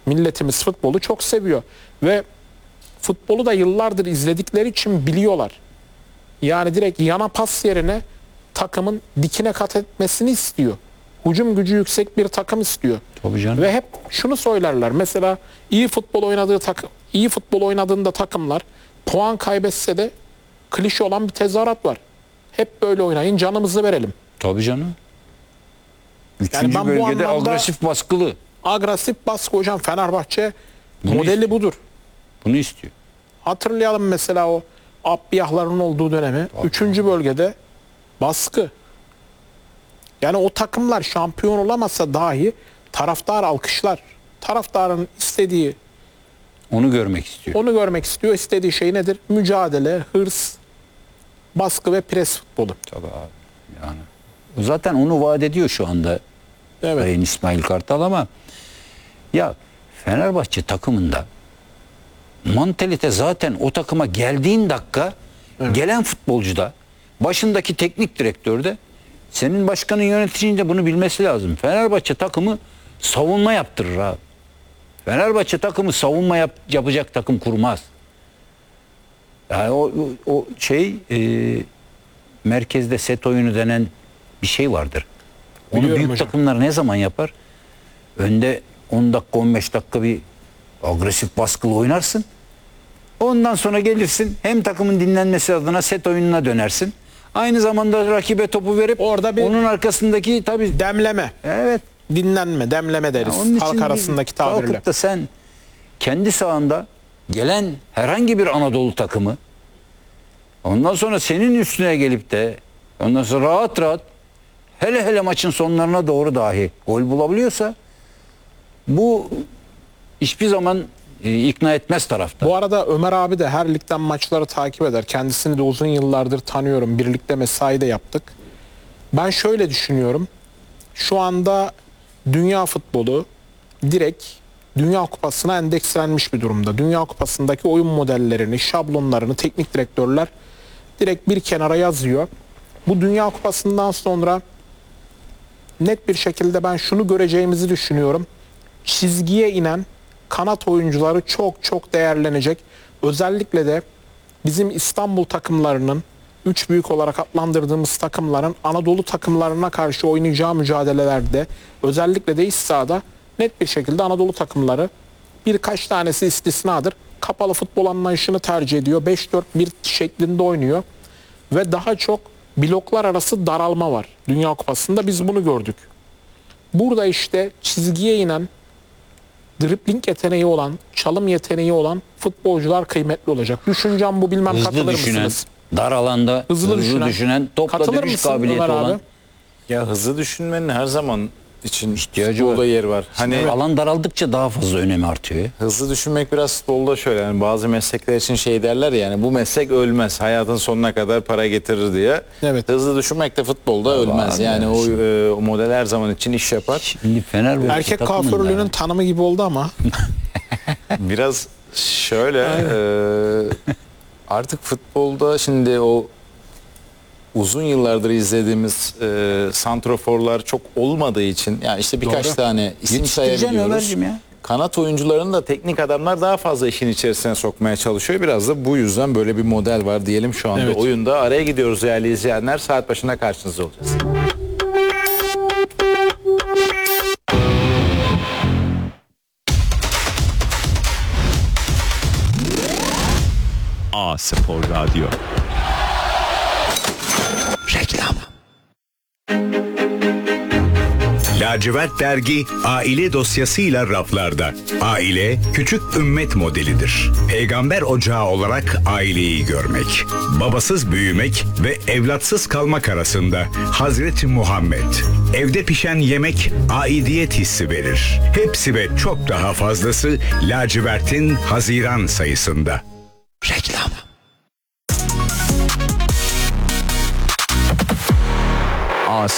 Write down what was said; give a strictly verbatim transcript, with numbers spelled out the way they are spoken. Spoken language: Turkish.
Milletimiz futbolu çok seviyor. Ve futbolu da yıllardır izledikleri için biliyorlar. Yani direkt yana pas yerine takımın dikine kat etmesini istiyor. Hücum gücü yüksek bir takım istiyor. Tabii canım. Ve hep şunu söylerler. Mesela iyi futbol oynadığı takım, iyi futbol oynadığında takımlar puan kaybetse de klişe olan bir tezahürat var. Hep böyle oynayın, canımızı verelim. Tabii canım. Üçüncü Yani ben bu bölgede anlamda- agresif baskılı. Agresif baskı hocam, Fenerbahçe Bunu modeli istiyor. budur. Bunu istiyor. Hatırlayalım mesela o Abbiyahların olduğu dönemi. Tabii. Üçüncü bölgede baskı. Yani o takımlar şampiyon olamasa dahi taraftar alkışlar. Taraftarın istediği, Onu görmek istiyor. onu görmek istiyor. İstediği şey nedir? Mücadele, hırs, baskı ve pres futbolu. Tabii abi. Yani. O zaten onu vaat ediyor şu anda Evet. Sayın İsmail Kartal ama ya Fenerbahçe takımında mantalite zaten o takıma geldiğin dakika Evet. gelen futbolcuda, başındaki teknik direktörde, senin başkanın, yöneticinin de bunu bilmesi lazım. Fenerbahçe takımı savunma yaptırır abi. Fenerbahçe takımı savunma yap, yapacak takım kurmaz. Yani o, o, o şey e, merkezde set oyunu denen bir şey vardır. Onu Biliyorum büyük hocam. takımlar ne zaman yapar? Önde on dakika on beş dakika bir agresif baskılı oynarsın. Ondan sonra gelirsin, hem takımın dinlenmesi adına set oyununa dönersin. Aynı zamanda rakibe topu verip Orada bir onun arkasındaki tabii demleme, evet. dinlenme, demleme deriz. Ya onun için Halk arasındaki bir- tabirle. kalkıp da sen kendi sahanda gelen herhangi bir Anadolu takımı, ondan sonra senin üstüne gelip de ondan sonra rahat rahat, hele hele maçın sonlarına doğru dahi gol bulabiliyorsa, bu hiçbir zaman e, ikna etmez tarafta. Bu arada Ömer abi de her ligden maçları takip eder. Kendisini de uzun yıllardır tanıyorum. Birlikte mesai de yaptık. Ben şöyle düşünüyorum. Şu anda dünya futbolu direkt Dünya Kupası'na endekslenmiş bir durumda. Dünya Kupası'ndaki oyun modellerini, şablonlarını teknik direktörler direkt bir kenara yazıyor. Bu Dünya Kupası'ndan sonra net bir şekilde ben şunu göreceğimizi düşünüyorum. Çizgiye inen kanat oyuncuları çok çok değerlenecek. Özellikle de bizim İstanbul takımlarının, üç büyük olarak adlandırdığımız takımların Anadolu takımlarına karşı oynayacağı mücadelelerde, özellikle de iç sahada net bir şekilde Anadolu takımları, birkaç tanesi istisnadır, kapalı futbol anlayışını tercih ediyor. beş dört bir şeklinde oynuyor ve daha çok bloklar arası daralma var. Dünya Kupası'nda biz bunu gördük. Burada işte çizgiye inen, dribling yeteneği olan, çalım yeteneği olan futbolcular kıymetli olacak. Düşüncem bu, bilmem Hızlı katılır düşünen, mısınız? dar alanda Hızlı hızlı, düşünen. düşünen, topla Katılır dönüş mısın kabiliyeti Ömer abi? olan. Ya hızlı düşünmenin her zaman için İhtiyacı futbolda var. yer var. Hani Alan daraldıkça daha fazla önemi artıyor. hızlı düşünmek biraz futbolda şöyle, yani bazı meslekler için şey derler ya, yani bu meslek ölmez, hayatın sonuna kadar para getirir diye. Evet. Hızlı düşünmek de futbolda ölmez. abi Yani ya. o, e, o model her zaman için iş yapar. Şimdi Fenerbahçe Erkek takımında- kuaförlüğünün tanımı gibi oldu ama. Biraz şöyle e, artık futbolda şimdi o uzun yıllardır izlediğimiz e, santroforlar çok olmadığı için, yani işte birkaç Doğru. tane isim Yetiştireceksin sayabiliyoruz. Ömerciğim ya. Kanat oyuncularını da teknik adamlar daha fazla işin içerisine sokmaya çalışıyor. Biraz da bu yüzden böyle bir model var diyelim şu anda Evet. oyunda. Araya gidiyoruz değerli izleyenler. Saat başında karşınızda olacağız. A Spor Radyo. Reklam. Lacivert Dergi aile dosyasıyla raflarda. Aile küçük ümmet modelidir. Peygamber ocağı olarak aileyi görmek, babasız büyümek ve evlatsız kalmak arasında Hazreti Muhammed. Evde pişen yemek aidiyet hissi verir. Hepsi ve çok daha fazlası lacivertin Haziran sayısında. Reklam.